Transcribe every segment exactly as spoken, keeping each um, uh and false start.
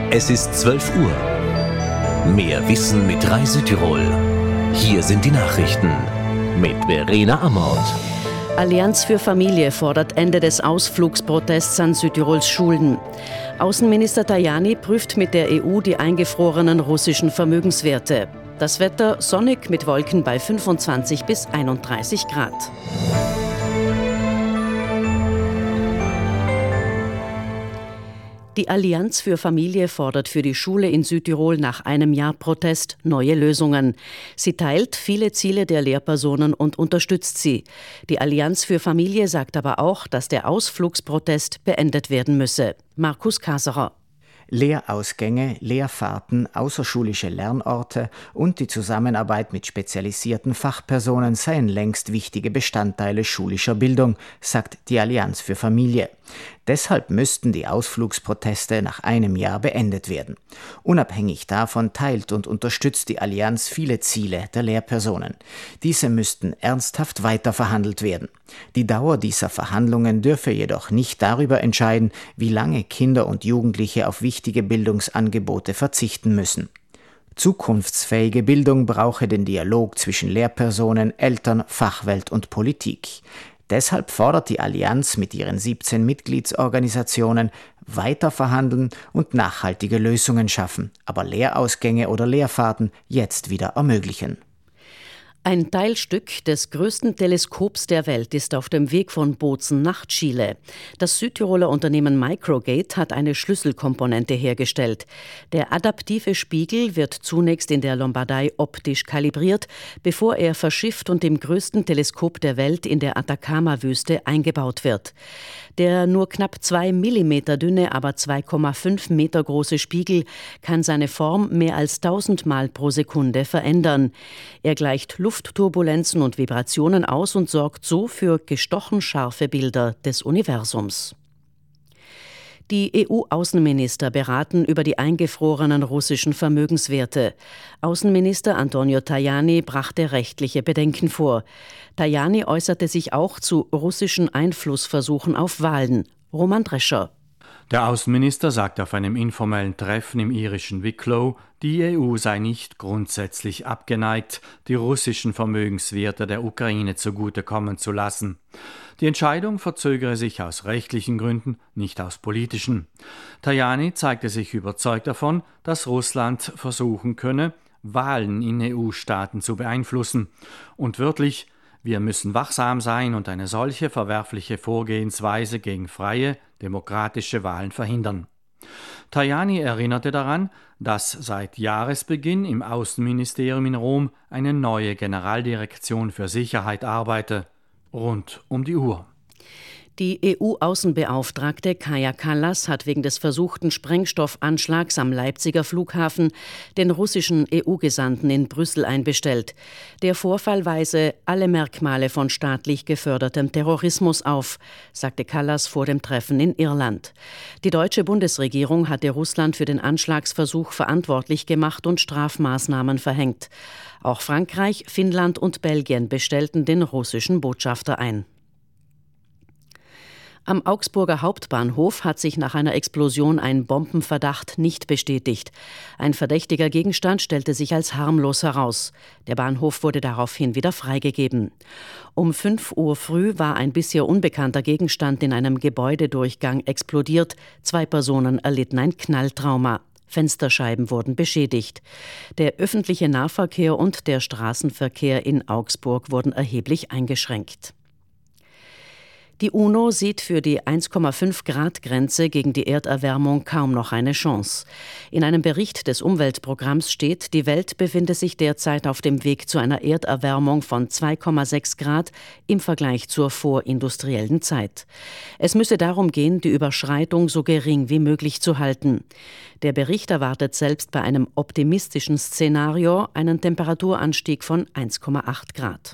Es ist zwölf Uhr. Mehr Wissen mit Rai Südtirol. Hier sind die Nachrichten mit Verena Amort. Allianz für Familie fordert Ende des Ausflugsprotests an Südtirols Schulen. Außenminister Tajani prüft mit der E U die eingefrorenen russischen Vermögenswerte. Das Wetter sonnig mit Wolken bei fünfundzwanzig bis einunddreißig Grad. Die Allianz für Familie fordert für die Schule in Südtirol nach einem Jahr Protest neue Lösungen. Sie teilt viele Ziele der Lehrpersonen und unterstützt sie. Die Allianz für Familie sagt aber auch, dass der Ausflugsprotest beendet werden müsse. Markus Kaserer. Lehrausgänge, Lehrfahrten, außerschulische Lernorte und die Zusammenarbeit mit spezialisierten Fachpersonen seien längst wichtige Bestandteile schulischer Bildung, sagt die Allianz für Familie. Deshalb müssten die Ausflugsproteste nach einem Jahr beendet werden. Unabhängig davon teilt und unterstützt die Allianz viele Ziele der Lehrpersonen. Diese müssten ernsthaft weiterverhandelt werden. Die Dauer dieser Verhandlungen dürfe jedoch nicht darüber entscheiden, wie lange Kinder und Jugendliche auf wichtige Bildungsangebote verzichten müssen. Zukunftsfähige Bildung brauche den Dialog zwischen Lehrpersonen, Eltern, Fachwelt und Politik. Deshalb fordert die Allianz mit ihren siebzehn Mitgliedsorganisationen weiter verhandeln und nachhaltige Lösungen schaffen, aber Lehrausgänge oder Lehrfahrten jetzt wieder ermöglichen. Ein Teilstück des größten Teleskops der Welt ist auf dem Weg von Bozen nach Chile. Das Südtiroler Unternehmen Microgate hat eine Schlüsselkomponente hergestellt. Der adaptive Spiegel wird zunächst in der Lombardei optisch kalibriert, bevor er verschifft und im größten Teleskop der Welt in der Atacama-Wüste eingebaut wird. Der nur knapp zwei Millimeter dünne, aber zwei Komma fünf Meter große Spiegel kann seine Form mehr als tausend Mal pro Sekunde verändern. Er gleicht Luftturbulenzen und Vibrationen aus und sorgt so für gestochen scharfe Bilder des Universums. Die E U-Außenminister beraten über die eingefrorenen russischen Vermögenswerte. Außenminister Antonio Tajani brachte rechtliche Bedenken vor. Tajani äußerte sich auch zu russischen Einflussversuchen auf Wahlen. Roman Drescher. Der Außenminister sagt auf einem informellen Treffen im irischen Wicklow, die E U sei nicht grundsätzlich abgeneigt, die russischen Vermögenswerte der Ukraine zugutekommen zu lassen. Die Entscheidung verzögere sich aus rechtlichen Gründen, nicht aus politischen. Tajani zeigte sich überzeugt davon, dass Russland versuchen könne, Wahlen in E U-Staaten zu beeinflussen. Und wörtlich: Wir müssen wachsam sein und eine solche verwerfliche Vorgehensweise gegen freie, demokratische Wahlen verhindern. Tajani erinnerte daran, dass seit Jahresbeginn im Außenministerium in Rom eine neue Generaldirektion für Sicherheit arbeite, rund um die Uhr. Die E U-Außenbeauftragte Kaja Kallas hat wegen des versuchten Sprengstoffanschlags am Leipziger Flughafen den russischen E U-Gesandten in Brüssel einbestellt. Der Vorfall weise alle Merkmale von staatlich gefördertem Terrorismus auf, sagte Kallas vor dem Treffen in Irland. Die deutsche Bundesregierung hatte Russland für den Anschlagsversuch verantwortlich gemacht und Strafmaßnahmen verhängt. Auch Frankreich, Finnland und Belgien bestellten den russischen Botschafter ein. Am Augsburger Hauptbahnhof hat sich nach einer Explosion ein Bombenverdacht nicht bestätigt. Ein verdächtiger Gegenstand stellte sich als harmlos heraus. Der Bahnhof wurde daraufhin wieder freigegeben. Um fünf Uhr früh war ein bisher unbekannter Gegenstand in einem Gebäudedurchgang explodiert. Zwei Personen erlitten ein Knalltrauma. Fensterscheiben wurden beschädigt. Der öffentliche Nahverkehr und der Straßenverkehr in Augsburg wurden erheblich eingeschränkt. Die UNO sieht für die eins Komma fünf Grad Grenze gegen die Erderwärmung kaum noch eine Chance. In einem Bericht des Umweltprogramms steht, die Welt befinde sich derzeit auf dem Weg zu einer Erderwärmung von zwei Komma sechs Grad im Vergleich zur vorindustriellen Zeit. Es müsse darum gehen, die Überschreitung so gering wie möglich zu halten. Der Bericht erwartet selbst bei einem optimistischen Szenario einen Temperaturanstieg von eins Komma acht Grad.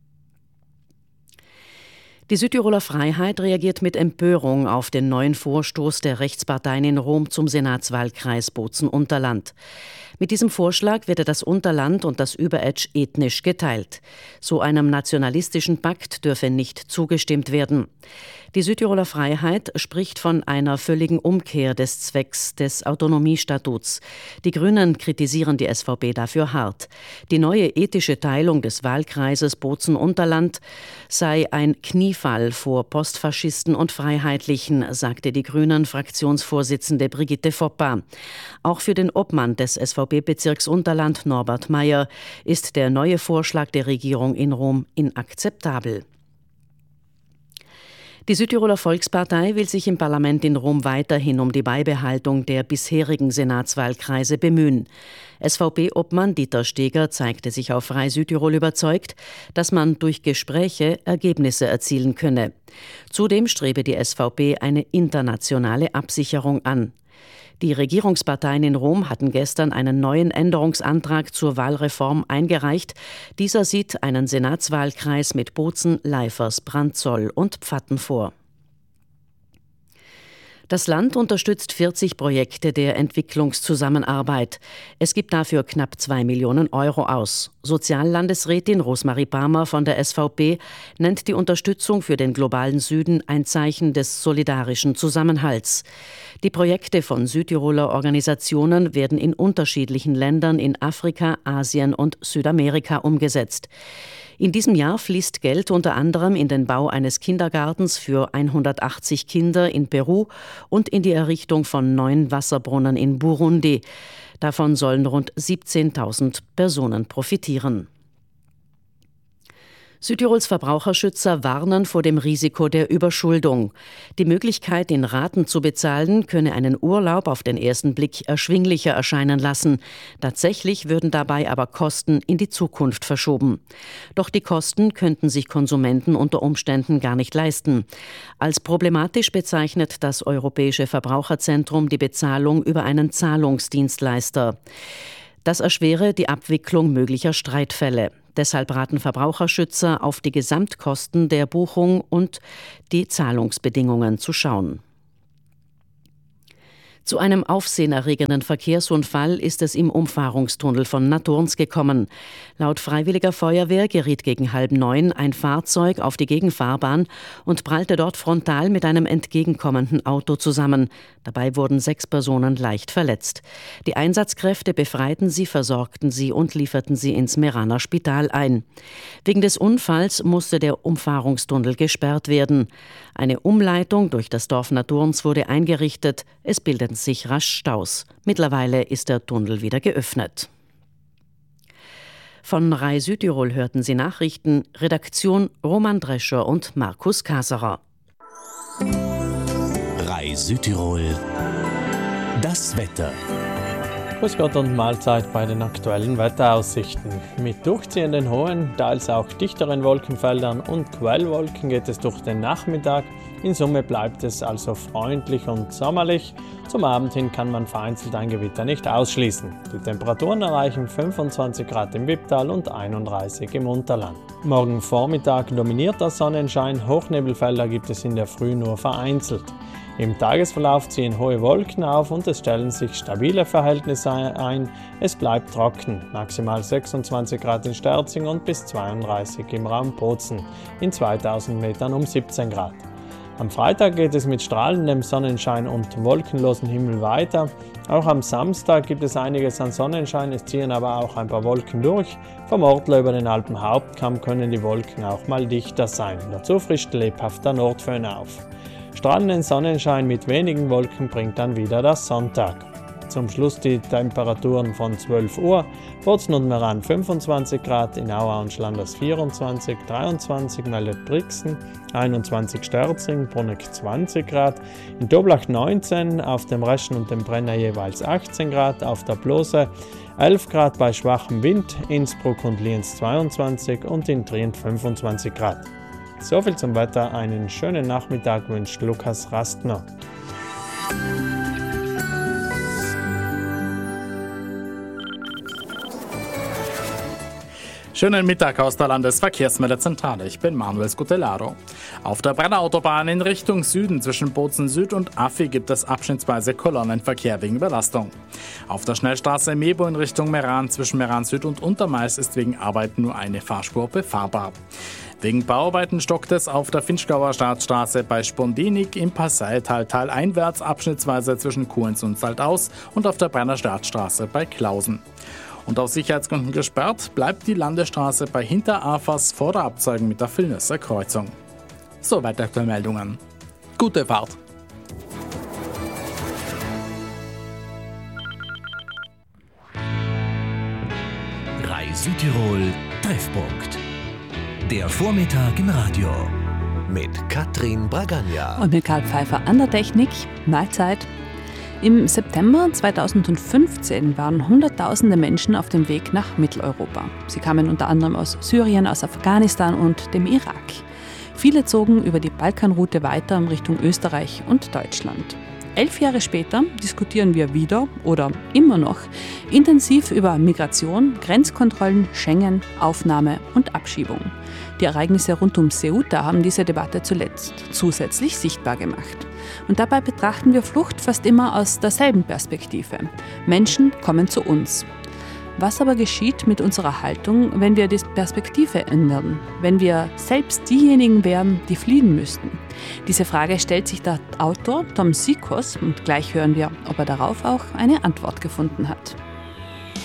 Die Südtiroler Freiheit reagiert mit Empörung auf den neuen Vorstoß der Rechtsparteien in Rom zum Senatswahlkreis Bozen-Unterland. Mit diesem Vorschlag werde das Unterland und das Überetsch ethnisch geteilt. So einem nationalistischen Pakt dürfe nicht zugestimmt werden. Die Südtiroler Freiheit spricht von einer völligen Umkehr des Zwecks des Autonomiestatuts. Die Grünen kritisieren die S V P dafür hart. Die neue ethische Teilung des Wahlkreises Bozen-Unterland sei ein Kniefall vor Postfaschisten und Freiheitlichen, sagte die Grünen-Fraktionsvorsitzende Brigitte Foppa. Auch für den Obmann des S V P-Bezirks Unterland, Norbert Meyer, ist der neue Vorschlag der Regierung in Rom inakzeptabel. Die Südtiroler Volkspartei will sich im Parlament in Rom weiterhin um die Beibehaltung der bisherigen Senatswahlkreise bemühen. S V P-Obmann Dieter Steger zeigte sich auf Frei Südtirol überzeugt, dass man durch Gespräche Ergebnisse erzielen könne. Zudem strebe die S V P eine internationale Absicherung an. Die Regierungsparteien in Rom hatten gestern einen neuen Änderungsantrag zur Wahlreform eingereicht. Dieser sieht einen Senatswahlkreis mit Bozen, Leifers, Brandzoll und Pfatten vor. Das Land unterstützt vierzig Projekte der Entwicklungszusammenarbeit. Es gibt dafür knapp zwei Millionen Euro aus. Soziallandesrätin Rosmarie Barmer von der S V P nennt die Unterstützung für den globalen Süden ein Zeichen des solidarischen Zusammenhalts. Die Projekte von Südtiroler Organisationen werden in unterschiedlichen Ländern in Afrika, Asien und Südamerika umgesetzt. In diesem Jahr fließt Geld unter anderem in den Bau eines Kindergartens für hundertachtzig Kinder in Peru und in die Errichtung von neun Wasserbrunnen in Burundi. Davon sollen rund siebzehntausend Personen profitieren. Südtirols Verbraucherschützer warnen vor dem Risiko der Überschuldung. Die Möglichkeit, in Raten zu bezahlen, könne einen Urlaub auf den ersten Blick erschwinglicher erscheinen lassen. Tatsächlich würden dabei aber Kosten in die Zukunft verschoben. Doch die Kosten könnten sich Konsumenten unter Umständen gar nicht leisten. Als problematisch bezeichnet das Europäische Verbraucherzentrum die Bezahlung über einen Zahlungsdienstleister. Das erschwere die Abwicklung möglicher Streitfälle. Deshalb raten Verbraucherschützer, auf die Gesamtkosten der Buchung und die Zahlungsbedingungen zu schauen. Zu einem aufsehenerregenden Verkehrsunfall ist es im Umfahrungstunnel von Naturns gekommen. Laut Freiwilliger Feuerwehr geriet gegen halb neun ein Fahrzeug auf die Gegenfahrbahn und prallte dort frontal mit einem entgegenkommenden Auto zusammen. Dabei wurden sechs Personen leicht verletzt. Die Einsatzkräfte befreiten sie, versorgten sie und lieferten sie ins Meraner Spital ein. Wegen des Unfalls musste der Umfahrungstunnel gesperrt werden. Eine Umleitung durch das Dorf Naturns wurde eingerichtet. Es bildeten sich rasch Staus. Mittlerweile ist der Tunnel wieder geöffnet. Von Rai Südtirol hörten Sie Nachrichten, Redaktion Roman Drescher und Markus Kaserer. Rai Südtirol, das Wetter. Grüß Gott und Mahlzeit bei den aktuellen Wetteraussichten. Mit durchziehenden hohen, teils auch dichteren Wolkenfeldern und Quellwolken geht es durch den Nachmittag. In Summe bleibt es also freundlich und sommerlich. Zum Abend hin kann man vereinzelt ein Gewitter nicht ausschließen. Die Temperaturen erreichen fünfundzwanzig Grad im Wipptal und einunddreißig im Unterland. Morgen Vormittag dominiert der Sonnenschein, Hochnebelfelder gibt es in der Früh nur vereinzelt. Im Tagesverlauf ziehen hohe Wolken auf und es stellen sich stabile Verhältnisse ein. Es bleibt trocken, maximal sechsundzwanzig Grad in Sterzing und bis zweiunddreißig im Raum Bozen, in zweitausend Metern um siebzehn Grad. Am Freitag geht es mit strahlendem Sonnenschein und wolkenlosem Himmel weiter. Auch am Samstag gibt es einiges an Sonnenschein, es ziehen aber auch ein paar Wolken durch. Vom Ortler über den Alpenhauptkamm können die Wolken auch mal dichter sein. Dazu frischt lebhafter Nordföhn auf. Strahlenden Sonnenschein mit wenigen Wolken bringt dann wieder der Sonntag. Zum Schluss die Temperaturen von zwölf Uhr. Bozen und Meran fünfundzwanzig Grad, in Aua und Schlanders vierundzwanzig, dreiundzwanzig meldet Brixen, einundzwanzig Sterzing, Bruneck zwanzig Grad, in Doblach neunzehn, auf dem Reschen und dem Brenner jeweils achtzehn Grad, auf der Blose elf Grad bei schwachem Wind, Innsbruck und Lienz zweiundzwanzig und in Trient fünfundzwanzig Grad. Soviel zum Wetter, einen schönen Nachmittag wünscht Lukas Rastner. Schönen Mittag aus der Landesverkehrsmeldezentrale. Ich bin Manuel Scutellaro. Auf der Brennerautobahn in Richtung Süden zwischen Bozen Süd und Affi gibt es abschnittsweise Kolonnenverkehr wegen Überlastung. Auf der Schnellstraße Mebo in Richtung Meran zwischen Meran Süd und Untermais ist wegen Arbeit nur eine Fahrspur befahrbar. Wegen Bauarbeiten stockt es auf der Finchgauer Staatsstraße bei Spondinik im Passaital taleinwärts abschnittsweise zwischen Kuhns und Saltaus und auf der Brenner Staatsstraße bei Klausen. Und aus Sicherheitsgründen gesperrt bleibt die Landesstraße bei Hinterafers vor der Abzweigung mit der Villnösser Kreuzung. Soweit aktuelle Meldungen. Gute Fahrt! Südtirol Treffpunkt. Der Vormittag im Radio mit Katrin Bragagna und mit Karl Pfeiffer an der Technik. Mahlzeit. Im September zweitausendfünfzehn waren Hunderttausende Menschen auf dem Weg nach Mitteleuropa. Sie kamen unter anderem aus Syrien, aus Afghanistan und dem Irak. Viele zogen über die Balkanroute weiter in Richtung Österreich und Deutschland. Elf Jahre später diskutieren wir wieder oder immer noch intensiv über Migration, Grenzkontrollen, Schengen, Aufnahme und Abschiebung. Die Ereignisse rund um Ceuta haben diese Debatte zuletzt zusätzlich sichtbar gemacht. Und dabei betrachten wir Flucht fast immer aus derselben Perspektive. Menschen kommen zu uns. Was aber geschieht mit unserer Haltung, wenn wir die Perspektive ändern, wenn wir selbst diejenigen wären, die fliehen müssten? Diese Frage stellt sich der Autor Tom Sikos und gleich hören wir, ob er darauf auch eine Antwort gefunden hat.